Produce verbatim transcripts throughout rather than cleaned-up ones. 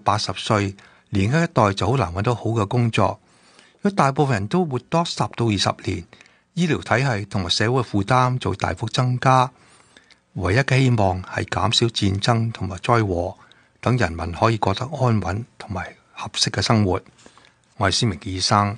八十歲，年輕一代就好難揾到好嘅工作。如果大部分人都活多十到二十年，醫療體系同埋社會負擔就會大幅增加。唯一嘅希望係減少戰爭同埋災禍，等人民可以過得安穩同埋合適嘅生活。我係施明醫生。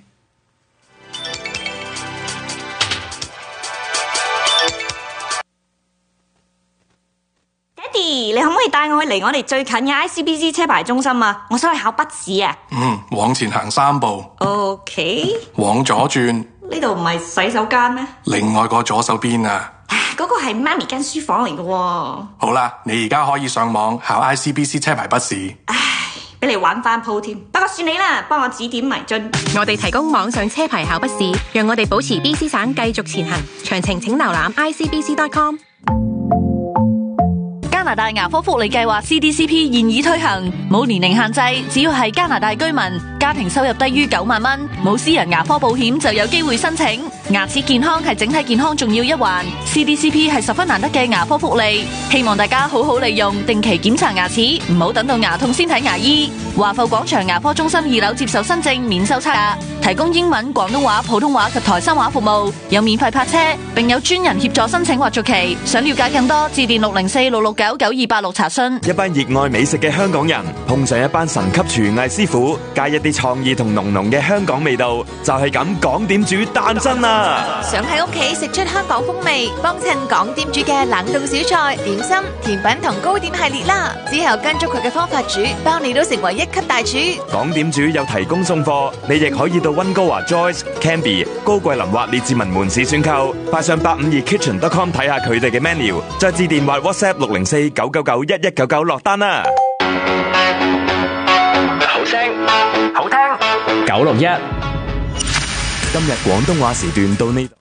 你可唔可以帶我去離我哋最近嘅 I C B C 車牌中心啊？我想去考筆試啊。 嗯，往前行三步。 OK。 往左轉。 呢度唔係洗手間咩？ 另外個左手邊啊。 嗰個係媽咪間書房嚟嘅喎。 好啦，你而家可以上網考 I C B C 車牌筆試。 唉，俾你玩翻鋪添。不過算你啦，幫我指點迷津。 我哋提供網上車牌考筆試，讓我哋保持 B C 省繼續前行。詳情請瀏覽 I C B C dot com。 加拿大牙科福利計劃 C D C P 現已推行，冇年齡限制，只要係加拿大居民，家庭收入低於九萬蚊，冇私人牙科保險就有機會申請。牙齒健康係整體健康重要一環， C D C P 係十分難得嘅牙科福利，希望大家好好利用，定期檢查牙齒，唔好等到牙痛先睇牙醫。華埠廣場牙科中心二樓接受新症免收差額，提供英文、廣東話、普通話及台山話服務，有免費泊車，並有專人協助申請或續期。想了解更多，致電六零四六六九九二八六查詢。 一班熱愛美食嘅香港人碰上一班神級廚藝師傅，加一啲創意同濃濃嘅香港味道，就係咁港點煮誕生啦！ 想喺屋企食出香港風味，幫襯港點煮嘅冷凍小菜、點心、甜品同糕點系列啦。之後跟足佢嘅方法煮，包你都成為一級大廚。 港點煮有提供送貨，你亦可以到溫哥華 Joyce、Canby、高桂林或列治文門市選購。快上八五二 kitchen dot com 睇下佢哋嘅 menu， 再致電或 WhatsApp 六零四九九九一一九九落單啦！ 好聲好聽九六一， 今日廣東話時段到呢度。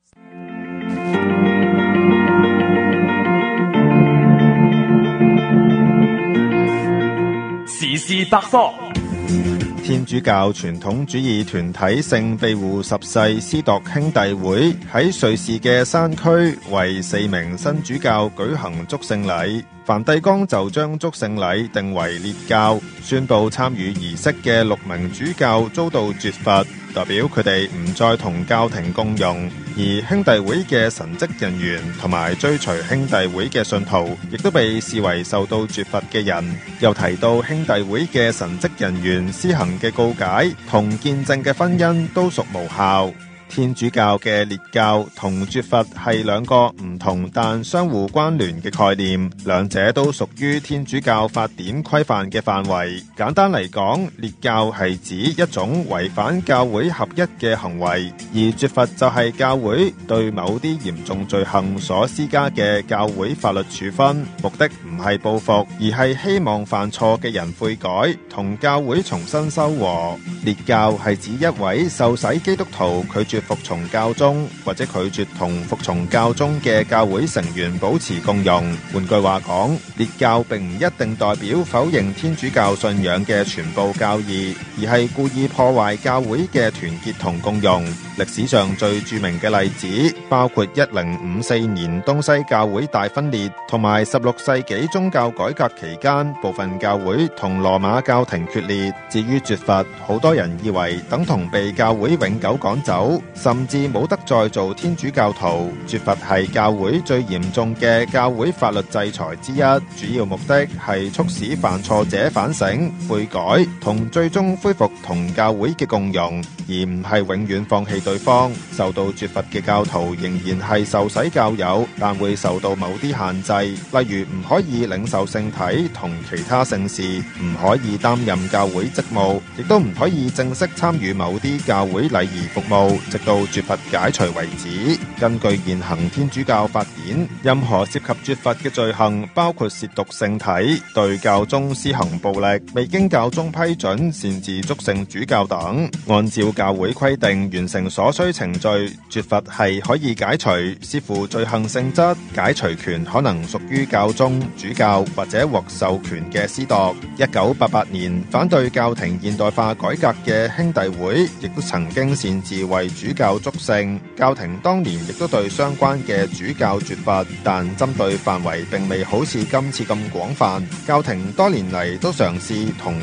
時事百科。 天主教傳統主義團體聖庇護十世司鐸兄弟會喺瑞士嘅山區為四名新主教舉行祝聖禮，梵蒂岡就將祝聖禮定為列教，宣布參與儀式嘅六名主教遭到絕罰，代表佢哋唔再同教廷共融。而兄弟會嘅神職人員同埋追隨兄弟會嘅信徒，亦都被視為受到絕罰嘅人。又提到兄弟會嘅神職人員施行嘅告解同見證嘅婚姻都屬無效。天主教嘅列教同絕罰係兩個唔同但相互關聯嘅概念，兩者都屬於天主教法典規範嘅範圍。簡單嚟講，列教係指一種違反教會合一嘅行為，而絕罰就係教會對某啲嚴重罪行所施加嘅教會法律處分，目的唔係報復，而係希望犯錯嘅人悔改，同教會重新修和。列教係指一位受洗基督徒拒絕服從教宗，或者拒絕同服從教宗嘅教會成員保持共融。換句話講，列教並唔一定代表否認天主教信仰嘅全部教義，而係故意破壞教會嘅團結同共融。歷史上最著名嘅例子包括一零五四年東西教會大分裂，同埋十六世紀宗教改革期間部分教會同羅馬教廷決裂。至於絕罰，好多人以為等同被教會永久趕走，甚至冇得再做天主教徒。絕罰係教會最嚴重嘅教會法律制裁之一，主要目的係促使犯錯者反省、悔改同最終恢復同教會嘅共融，而唔係永遠放棄對方。受到絕罰嘅教徒仍然係受洗教友，但會受到某啲限制，例如唔可以領受聖體同其他聖事，唔可以擔任教會職務，亦都唔可以正式參與某啲教會禮儀服務，直到絕罰解除為止。根據現行天主教法典，任何涉及絕罰嘅罪行，包括褻瀆聖體、對教宗施行暴力、未經教宗批准擅自祝聖主教等，按照教會規定完成所需程序，絕罰係可以解除，視乎罪行性質，解除權可能屬於教宗、主教或者獲授權嘅司鐸。一九八八年，反對教廷現代化改革嘅兄弟會亦都曾經擅自為主教祝聖，教廷當年亦都對相關嘅主教絕罰，但針對範圍並未好似今次咁廣泛。教廷多年嚟都嘗試同